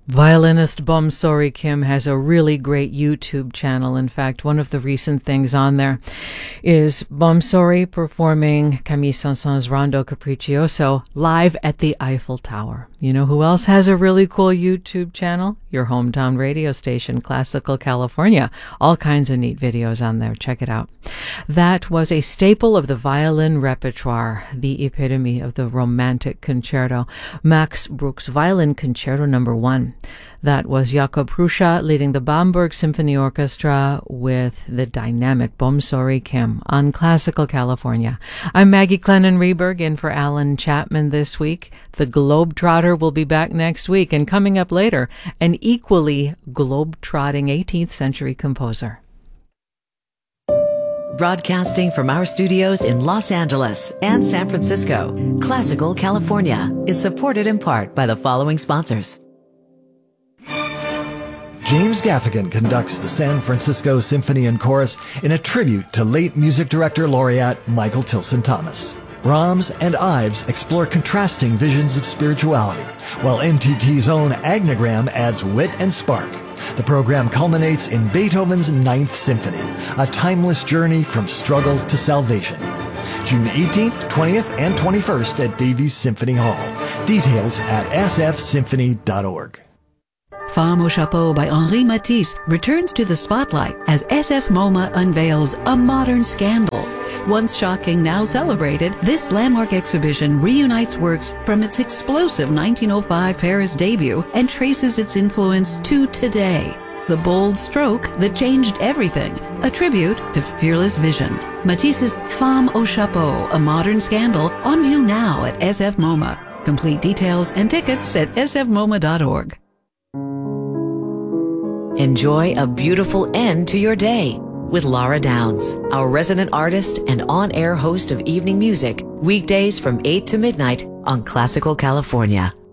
Violinist Bomsori Kim has a really great YouTube channel. In fact, one of the recent things on there is Bomsori performing Camille Saint-Saëns' Rondo Capriccioso live at the Eiffel Tower. You know who else has a really cool YouTube channel? Your hometown radio station, Classical California. All kinds of neat videos on there. Check it out. That was a staple of the violin repertoire, the epitome of the romantic concerto, Max Bruch's Violin Concerto No. 1. That was Jakob Prussia leading the Bamberg Symphony Orchestra with the dynamic Bomsori Kim on Classical California. I'm Maggie Clennon-Reberg in for Alan Chapman this week. The Globetrotter will be back next week, and coming up later, an equally globe-trotting 18th century composer. Broadcasting from our studios in Los Angeles and San Francisco, Classical California is supported in part by the following sponsors. James Gaffigan conducts the San Francisco Symphony and Chorus in a tribute to late music director laureate Michael Tilson Thomas. Brahms and Ives explore contrasting visions of spirituality, while NTT's own Agnogram adds wit and spark. The program culminates in Beethoven's Ninth Symphony, a timeless journey from struggle to salvation. June 18th, 20th, and 21st at Davies Symphony Hall. Details at sfsymphony.org. Femme au Chapeau by Henri Matisse returns to the spotlight as SF MoMA unveils A Modern Scandal. Once shocking, now celebrated, this landmark exhibition reunites works from its explosive 1905 Paris debut and traces its influence to today. The bold stroke that changed everything, a tribute to fearless vision. Matisse's Femme au Chapeau, A Modern Scandal, on view now at SF MoMA. Complete details and tickets at sfmoma.org. Enjoy a beautiful end to your day with Laura Downs, our resident artist and on-air host of evening music, weekdays from 8 to midnight on Classical California.